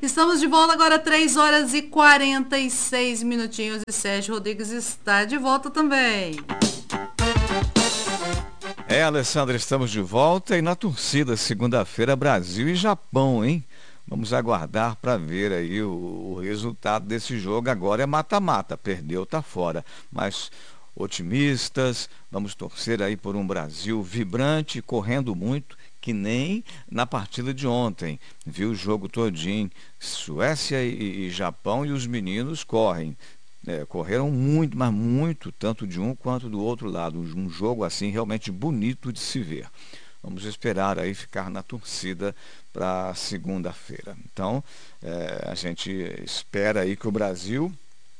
Estamos de volta agora, 3 horas e 46 minutinhos, e Sérgio Rodrigues está de volta também. Alessandra, estamos de volta e na torcida, segunda-feira, Brasil e Japão, hein? Vamos aguardar para ver aí o resultado desse jogo. Agora é mata-mata, perdeu, tá fora. Mas otimistas, vamos torcer aí por um Brasil vibrante, correndo muito, que nem na partida de ontem. Viu o jogo todinho, Suécia e Japão, e os meninos correm. Correram muito, mas muito, tanto de um quanto do outro lado. Um jogo assim realmente bonito de se ver. Vamos esperar aí ficar na torcida para segunda-feira. Então, a gente espera aí que o Brasil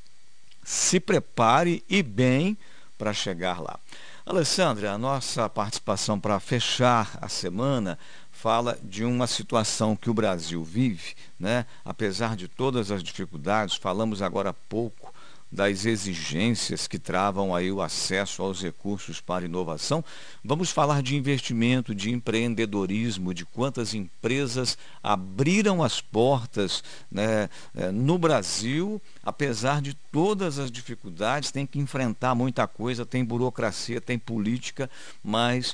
se prepare e bem para chegar lá. Alessandra, a nossa participação para fechar a semana fala de uma situação que o Brasil vive, né? Apesar de todas as dificuldades, falamos agora há pouco das exigências que travam aí o acesso aos recursos para inovação. Vamos falar de investimento, de empreendedorismo, de quantas empresas abriram as portas, né, no Brasil, apesar de todas as dificuldades, tem que enfrentar muita coisa, tem burocracia, tem política, mas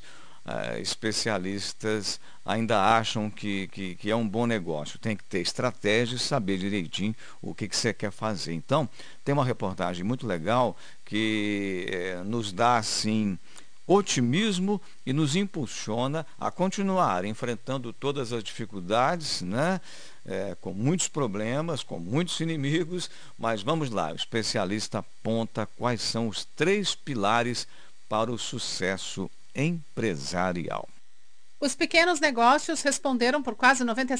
especialistas ainda acham que é um bom negócio. Tem que ter estratégia e saber direitinho o que você quer fazer. Então, tem uma reportagem muito legal que nos dá, assim, otimismo e nos impulsiona a continuar enfrentando todas as dificuldades, né? Com muitos problemas, com muitos inimigos, mas vamos lá, o especialista aponta quais são os 3 pilares para o sucesso empresarial. Os pequenos negócios responderam por quase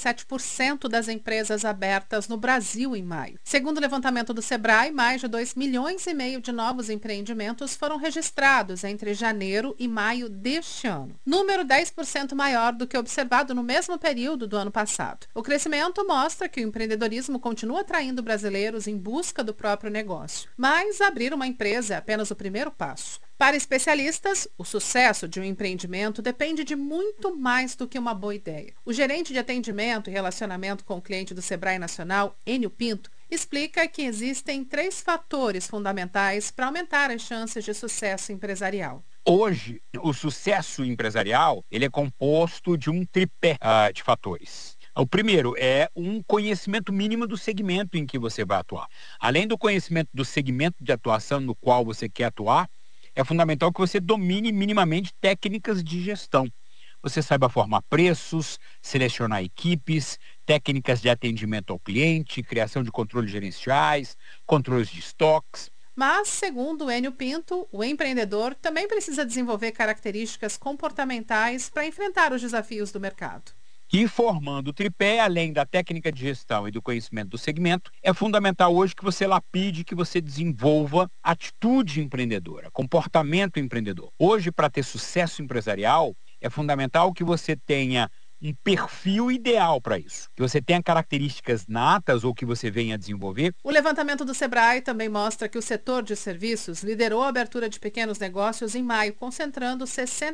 97% das empresas abertas no Brasil em maio. Segundo o levantamento do Sebrae, mais de 2,5 milhões de novos empreendimentos foram registrados entre janeiro e maio deste ano. Número 10% maior do que observado no mesmo período do ano passado. O crescimento mostra que o empreendedorismo continua atraindo brasileiros em busca do próprio negócio. Mas abrir uma empresa é apenas o primeiro passo. Para especialistas, o sucesso de um empreendimento depende de muito mais do que uma boa ideia. O gerente de atendimento e relacionamento com o cliente do Sebrae Nacional, Enio Pinto, explica que existem 3 fatores fundamentais para aumentar as chances de sucesso empresarial. Hoje, o sucesso empresarial ele é composto de um tripé de fatores. O primeiro é um conhecimento mínimo do segmento em que você vai atuar. Além do conhecimento do segmento de atuação no qual você quer atuar, é fundamental que você domine minimamente técnicas de gestão. Você saiba formar preços, selecionar equipes, técnicas de atendimento ao cliente, criação de controles gerenciais, controles de estoques. Mas, segundo Enio Pinto, o empreendedor também precisa desenvolver características comportamentais para enfrentar os desafios do mercado. E formando o tripé, além da técnica de gestão e do conhecimento do segmento, é fundamental hoje que você lapide, que você desenvolva atitude empreendedora, comportamento empreendedor. Hoje, para ter sucesso empresarial, é fundamental que você tenha um perfil ideal para isso, que você tenha características natas ou que você venha a desenvolver. O levantamento do Sebrae também mostra que o setor de serviços liderou a abertura de pequenos negócios em maio, concentrando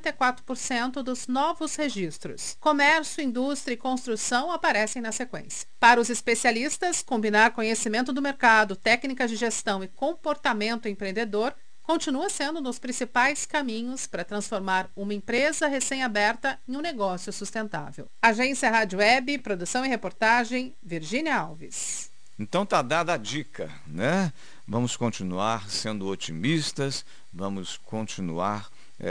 64% dos novos registros. Comércio, indústria e construção aparecem na sequência. Para os especialistas, combinar conhecimento do mercado, técnicas de gestão e comportamento empreendedor continua sendo um dos principais caminhos para transformar uma empresa recém-aberta em um negócio sustentável. Agência Rádio Web, produção e reportagem, Virgínia Alves. Então tá dada a dica, né? Vamos continuar sendo otimistas, vamos continuar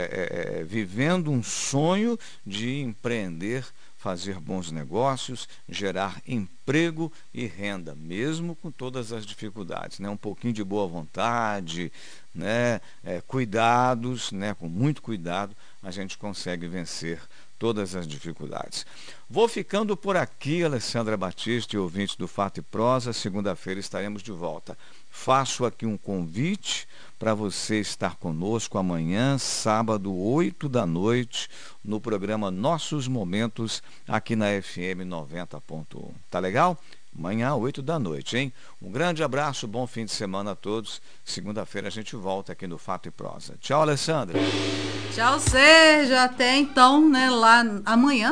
vivendo um sonho de empreender, fazer bons negócios, gerar emprego e renda, mesmo com todas as dificuldades, né? Um pouquinho de boa vontade, né? Cuidados, né? Com muito cuidado, a gente consegue vencer todas as dificuldades. Vou ficando por aqui, Alessandra Batista e ouvintes do Fato e Prosa. Segunda-feira estaremos de volta. Faço aqui um convite para você estar conosco amanhã, sábado, 8 da noite, no programa Nossos Momentos, aqui na FM 90.1. Tá legal? Amanhã, 8 da noite, hein? Um grande abraço, bom fim de semana a todos. Segunda-feira a gente volta aqui no Fato e Prosa. Tchau, Alessandra. Tchau, Sérgio. Até então, né? Lá amanhã,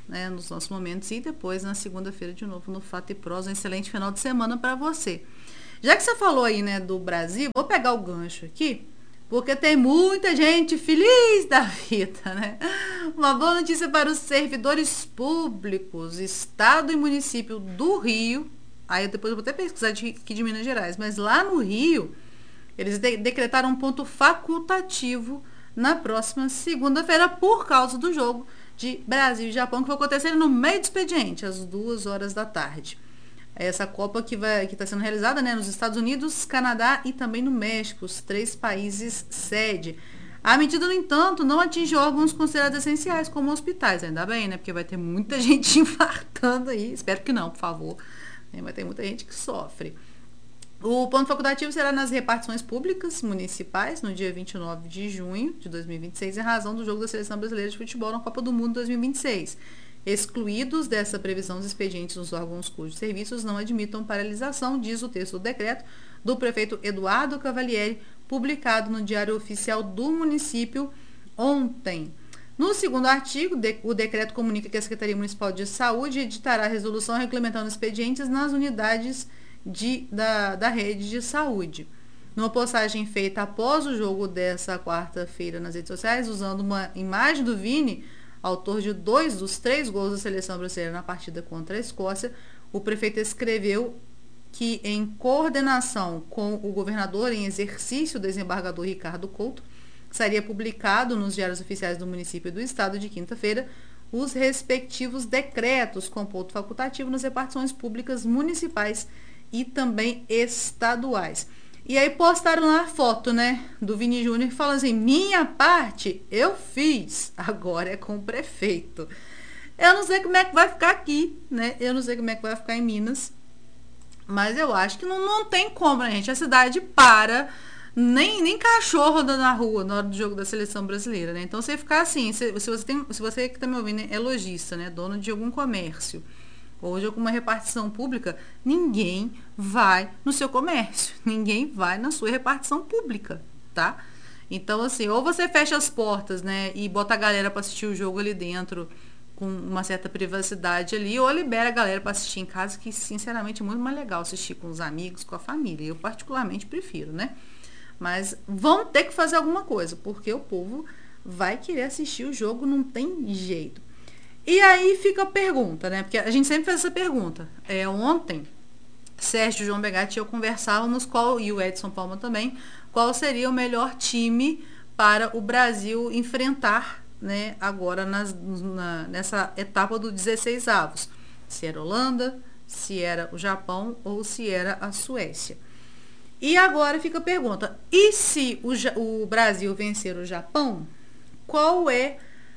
né, nos nossos momentos, e depois na segunda-feira de novo no Fato e Prosa. Um excelente final de semana para você. Já que você falou aí, né, do Brasil, vou pegar o gancho aqui, porque tem muita gente feliz da vida, né? Uma boa notícia para os servidores públicos, Estado e município do Rio. Aí depois eu vou até pesquisar aqui de Minas Gerais, mas lá no Rio, eles decretaram um ponto facultativo na próxima segunda-feira por causa do jogo de Brasil e Japão, que vai acontecer no meio do expediente, às 2 horas da tarde. Essa Copa que está sendo realizada, né, nos Estados Unidos, Canadá e também no México, os 3 países sede. A medida, no entanto, não atinge órgãos considerados essenciais, como hospitais, ainda bem, né, porque vai ter muita gente infartando aí, espero que não, por favor, vai ter muita gente que sofre. O ponto facultativo será nas repartições públicas municipais, no dia 29 de junho de 2026, em razão do jogo da Seleção Brasileira de Futebol na Copa do Mundo 2026. Excluídos dessa previsão os expedientes nos órgãos cujos serviços não admitam paralisação, diz o texto do decreto do prefeito Eduardo Cavalieri, publicado no Diário Oficial do Município ontem. No segundo artigo, o decreto comunica que a Secretaria Municipal de Saúde editará a resolução regulamentando expedientes nas unidades da rede de saúde. Numa postagem feita após o jogo dessa quarta-feira nas redes sociais, usando uma imagem do Vini, autor de 2 dos 3 gols da seleção brasileira na partida contra a Escócia, o prefeito escreveu que, em coordenação com o governador em exercício, o desembargador Ricardo Couto, seria publicado nos diários oficiais do município e do estado de quinta-feira os respectivos decretos com ponto facultativo nas repartições públicas municipais e também estaduais. E aí postaram lá a foto, né, do Vini Júnior, que fala assim: minha parte eu fiz, agora é com o prefeito. Eu não sei como é que vai ficar aqui, né, eu não sei como é que vai ficar em Minas, mas eu acho que não tem como, né, gente, a cidade para, nem cachorro anda na rua na hora do jogo da seleção brasileira, né, então você ficar assim, se você que está me ouvindo é lojista, né, dono de algum comércio, ou de alguma repartição pública, ninguém vai no seu comércio, ninguém vai na sua repartição pública, tá? Então, assim, ou você fecha as portas, né, e bota a galera para assistir o jogo ali dentro com uma certa privacidade ali, ou libera a galera para assistir em casa, que, sinceramente, é muito mais legal assistir com os amigos, com a família. Eu, particularmente, prefiro, né? Mas vão ter que fazer alguma coisa, porque o povo vai querer assistir o jogo, não tem jeito. E aí fica a pergunta, né? Porque a gente sempre faz essa pergunta. Ontem, Sérgio, João Begatti e eu conversávamos e o Edson Palma também, qual seria o melhor time para o Brasil enfrentar, né, agora nessa etapa do 16avos. Se era Holanda, se era o Japão ou se era a Suécia. E agora fica a pergunta, e se o Brasil vencer o Japão, qual é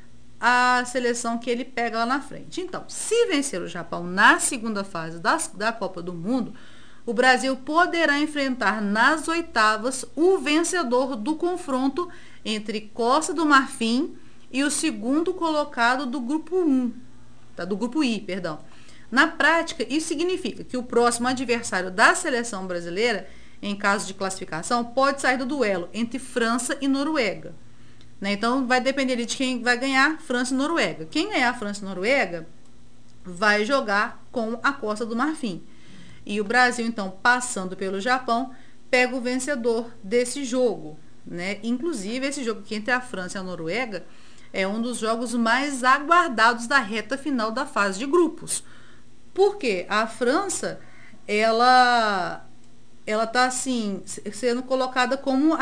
a seleção que ele pega lá na frente? Então, se vencer o Japão na segunda fase da Copa do Mundo, o Brasil poderá enfrentar nas oitavas o vencedor do confronto entre Costa do Marfim e o segundo colocado do grupo 1, tá? Do grupo I, perdão. Na prática, isso significa que o próximo adversário da seleção brasileira, em caso de classificação, pode sair do duelo entre França e Noruega. Então, vai depender de quem vai ganhar, França e Noruega. Quem ganhar França e Noruega vai jogar com a Costa do Marfim. E o Brasil, então, passando pelo Japão, pega o vencedor desse jogo, né? Inclusive, esse jogo aqui entre a França e a Noruega é um dos jogos mais aguardados da reta final da fase de grupos. Por quê? A França, ela está, assim, sendo colocada como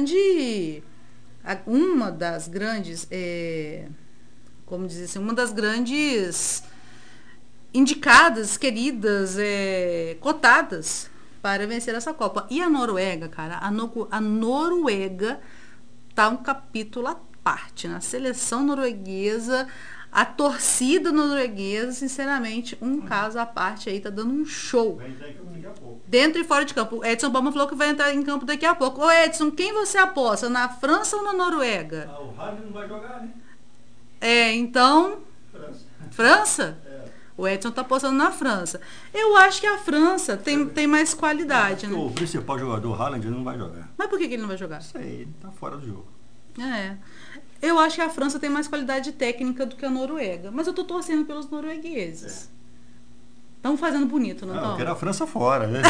uma das grandes, como dizer assim, uma das grandes indicadas, queridas, cotadas para vencer essa Copa. E a Noruega, cara, a Noruega tá um capítulo à parte. Na seleção norueguesa, a torcida norueguesa, sinceramente, um caso à parte aí, tá dando um show. Vai entrar em campo daqui a pouco. Dentro e fora de campo. O Edson Palma falou que vai entrar em campo daqui a pouco. Ô Edson, quem você aposta? Na França ou na Noruega? O Haaland não vai jogar, né? Então... França? França? O Edson tá apostando na França. Eu acho que a França tem mais qualidade, né? O principal jogador, o Haaland, não vai jogar. Mas por que ele não vai jogar? Isso aí, ele tá fora do jogo. Eu acho que a França tem mais qualidade técnica do que a Noruega, mas eu tô torcendo pelos noruegueses. Estão fazendo bonito, não Eu estão? quero a França fora, né?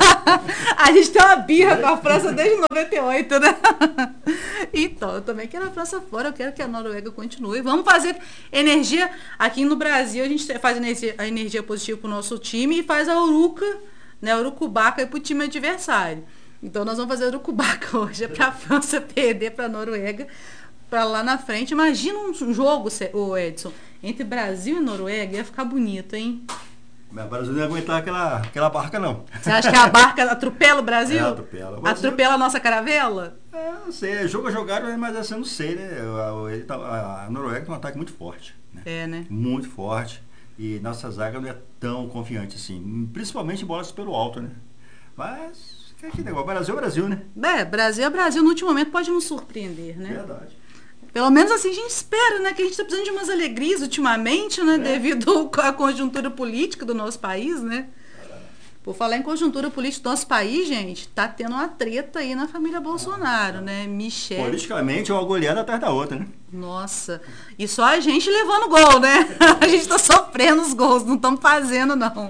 A gente tem uma birra com a França desde 98, né? Então, eu também quero a França fora, eu quero que a Noruega continue. Vamos fazer energia. Aqui no Brasil, a gente faz a energia positiva pro nosso time e faz a uruca, né? A urucubaca aí pro time adversário. Então, nós vamos fazer a urucubaca hoje, pra França perder pra Noruega, pra lá na frente. Imagina um jogo, o Edson, entre Brasil e Noruega, ia ficar bonito, hein? Mas o Brasil não ia aguentar aquela barca, não. Você acha que a barca atropela o Brasil? É, atropela. O Brasil- Atropela a nossa caravela? Não sei, jogo a jogar, mas assim, eu não sei, né? A Noruega tem um ataque muito forte. Né? É, né? Muito forte. E nossa zaga não é tão confiante assim. Principalmente em bolas pelo alto, né? Mas, que negócio? Brasil é Brasil, né? Brasil é Brasil. No último momento pode nos surpreender, né? Verdade. Pelo menos assim a gente espera, né? Que a gente tá precisando de umas alegrias ultimamente, né? Devido à conjuntura política do nosso país, né? Por falar em conjuntura política do nosso país, gente, tá tendo uma treta aí na família Bolsonaro, né? Michele. Politicamente é uma goleada atrás da outra, né? Nossa. E só a gente levando gol, né? A gente tá sofrendo os gols, não estamos fazendo, não.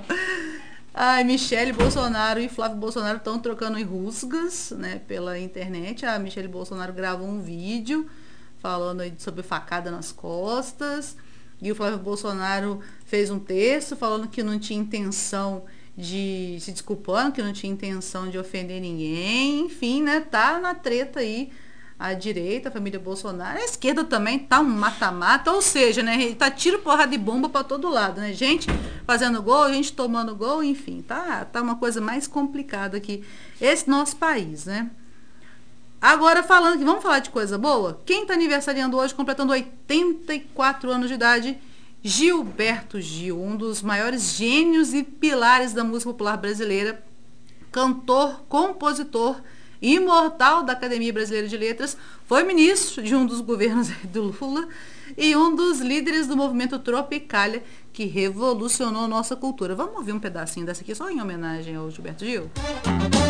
Ai, Michele Bolsonaro e Flávio Bolsonaro estão trocando rusgas, né? Pela internet. A Michele Bolsonaro gravou um vídeo falando aí sobre facada nas costas. E o Flávio Bolsonaro fez um texto falando que não tinha intenção de... se desculpando, que não tinha intenção de ofender ninguém. Enfim, né? Tá na treta aí a direita, a família Bolsonaro. A esquerda também tá um mata-mata. Ou seja, né? Tá tiro, porrada e bomba pra todo lado, né? Gente fazendo gol, gente tomando gol, enfim. Tá uma coisa mais complicada aqui. Esse nosso país, né? Agora falando que vamos falar de coisa boa, quem está aniversariando hoje, completando 84 anos de idade, Gilberto Gil, um dos maiores gênios e pilares da música popular brasileira, cantor, compositor, imortal da Academia Brasileira de Letras, foi ministro de um dos governos do Lula e um dos líderes do movimento Tropicália, que revolucionou nossa cultura. Vamos ouvir um pedacinho dessa aqui, só em homenagem ao Gilberto Gil?